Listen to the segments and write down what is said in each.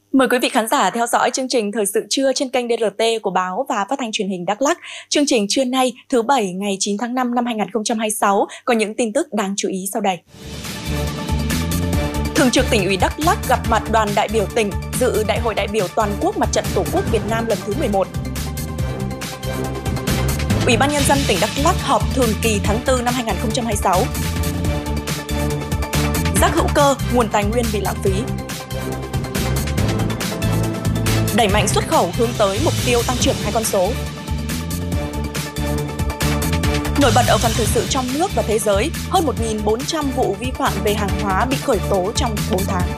Mời quý vị khán giả theo dõi chương trình Thời sự trưa trên kênh DRT của Báo và Phát thanh Truyền hình Đắk Lắk. Chương trình trưa nay, thứ Bảy ngày 9 tháng 5 năm 2026 có những tin tức đáng chú ý sau đây. Thường trực Tỉnh ủy Đắk Lắk gặp mặt đoàn đại biểu tỉnh dự Đại hội đại biểu toàn quốc Mặt trận Tổ quốc Việt Nam lần thứ 11. Ủy ban Nhân dân tỉnh Đắk Lắk họp thường kỳ tháng 4 năm 2026. Rác hữu cơ, nguồn tài nguyên bị lãng phí. Đẩy mạnh xuất khẩu hướng tới mục tiêu tăng trưởng 2 con số. Nổi bật ở phần thời sự trong nước và thế giới, hơn 1.400 vụ vi phạm về hàng hóa bị khởi tố trong 4 tháng.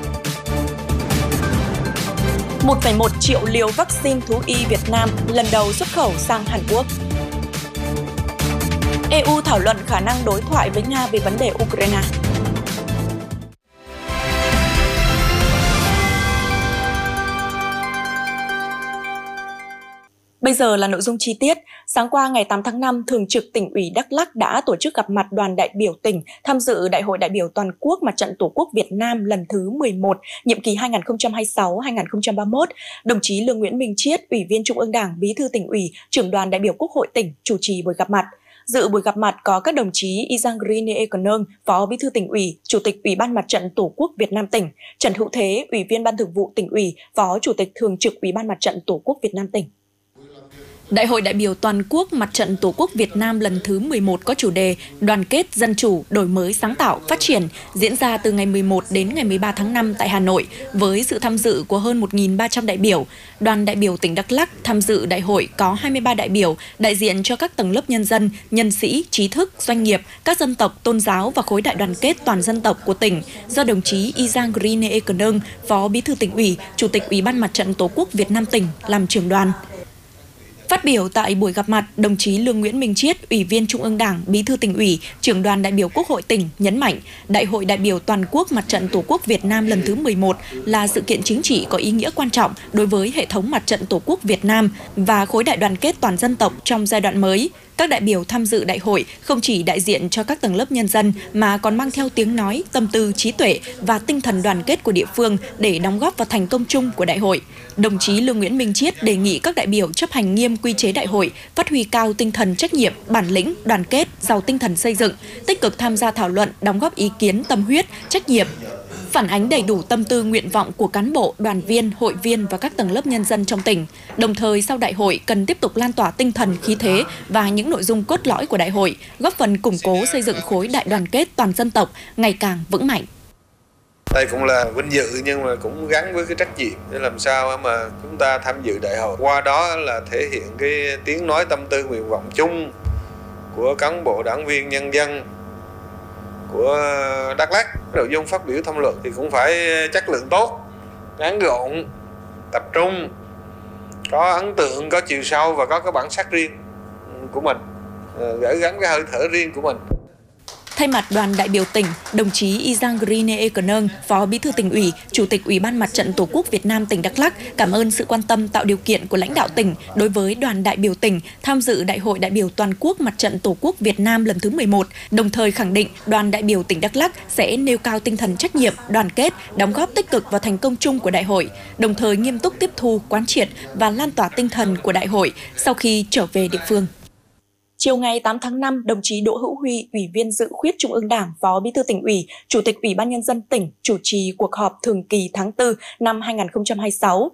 1,1 triệu liều vaccine thú y Việt Nam lần đầu xuất khẩu sang Hàn Quốc. EU thảo luận khả năng đối thoại với Nga về vấn đề Ukraine. Bây giờ là nội dung chi tiết. Sáng qua ngày 8 tháng 5, Thường trực Tỉnh ủy Đắk Lắk đã tổ chức gặp mặt đoàn đại biểu tỉnh tham dự Đại hội đại biểu toàn quốc Mặt trận Tổ quốc Việt Nam lần thứ 11, nhiệm kỳ 2026-2031. Đồng chí Lương Nguyễn Minh Chiết, Ủy viên Trung ương Đảng, Bí thư Tỉnh ủy, Trưởng đoàn đại biểu Quốc hội tỉnh chủ trì buổi gặp mặt. Dự buổi gặp mặt có các đồng chí Izangri Econong, Phó Bí thư Tỉnh ủy, Chủ tịch Ủy ban Mặt trận Tổ quốc Việt Nam tỉnh, Trần Hữu Thế, Ủy viên Ban Thường vụ Tỉnh ủy, Phó Chủ tịch Thường trực Ủy ban Mặt trận Tổ quốc Việt Nam tỉnh. Đại hội đại biểu toàn quốc Mặt trận Tổ quốc Việt Nam lần thứ 11 có chủ đề Đoàn kết, dân chủ, đổi mới, sáng tạo, phát triển, diễn ra từ ngày 11 đến ngày 13 tháng 5 tại Hà Nội với sự tham dự của hơn 1.300 đại biểu. Đoàn đại biểu tỉnh Đắk Lắk tham dự đại hội có 23 đại biểu đại diện cho các tầng lớp nhân dân, nhân sĩ, trí thức, doanh nghiệp, các dân tộc, tôn giáo và khối đại đoàn kết toàn dân tộc của tỉnh do đồng chí Izangri Econong, Phó Bí thư Tỉnh ủy, Chủ tịch Ủy ban Mặt trận Tổ quốc Việt Nam tỉnh làm trưởng đoàn. Phát biểu tại buổi gặp mặt, đồng chí Lương Nguyễn Minh Chiết, Ủy viên Trung ương Đảng, Bí thư Tỉnh ủy, Trưởng đoàn đại biểu Quốc hội tỉnh nhấn mạnh, Đại hội đại biểu toàn quốc Mặt trận Tổ quốc Việt Nam lần thứ 11 là sự kiện chính trị có ý nghĩa quan trọng đối với hệ thống Mặt trận Tổ quốc Việt Nam và khối đại đoàn kết toàn dân tộc trong giai đoạn mới. Các đại biểu tham dự đại hội không chỉ đại diện cho các tầng lớp nhân dân mà còn mang theo tiếng nói, tâm tư, trí tuệ và tinh thần đoàn kết của địa phương để đóng góp vào thành công chung của đại hội. Đồng chí Lương Nguyễn Minh Chiết đề nghị các đại biểu chấp hành nghiêm quy chế đại hội, phát huy cao tinh thần trách nhiệm, bản lĩnh, đoàn kết, giàu tinh thần xây dựng, tích cực tham gia thảo luận, đóng góp ý kiến tâm huyết, trách nhiệm, phản ánh đầy đủ tâm tư nguyện vọng của cán bộ, đoàn viên, hội viên và các tầng lớp nhân dân trong tỉnh. Đồng thời sau đại hội cần tiếp tục lan tỏa tinh thần khí thế và những nội dung cốt lõi của đại hội, góp phần củng cố xây dựng khối đại đoàn kết toàn dân tộc ngày càng vững mạnh. Đây cũng là vinh dự nhưng mà cũng gắn với cái trách nhiệm để làm sao mà chúng ta tham dự đại hội. Qua đó là thể hiện cái tiếng nói tâm tư nguyện vọng chung của cán bộ, đảng viên, nhân dân của Đắk Lắk. Nội dung phát biểu tham luận thì cũng phải chất lượng tốt, ngắn gọn, tập trung, có ấn tượng, có chiều sâu và có cái bản sắc riêng của mình, gửi gắm cái hơi thở riêng của mình. Thay mặt đoàn đại biểu tỉnh, đồng chí Izangri Econong, Phó Bí thư Tỉnh ủy, Chủ tịch Ủy ban Mặt trận Tổ quốc Việt Nam tỉnh Đắk Lắk cảm ơn sự quan tâm tạo điều kiện của lãnh đạo tỉnh đối với đoàn đại biểu tỉnh tham dự Đại hội đại biểu toàn quốc Mặt trận Tổ quốc Việt Nam lần thứ 11, đồng thời khẳng định đoàn đại biểu tỉnh Đắk Lắk sẽ nêu cao tinh thần trách nhiệm, đoàn kết, đóng góp tích cực vào thành công chung của đại hội, đồng thời nghiêm túc tiếp thu, quán triệt và lan tỏa tinh thần của đại hội sau khi trở về địa phương. Chiều ngày 8 tháng 5, đồng chí Đỗ Hữu Huy, Ủy viên Dự khuyết Trung ương Đảng, Phó Bí thư Tỉnh ủy, Chủ tịch Ủy ban Nhân dân tỉnh chủ trì cuộc họp thường kỳ tháng 4 năm 2026.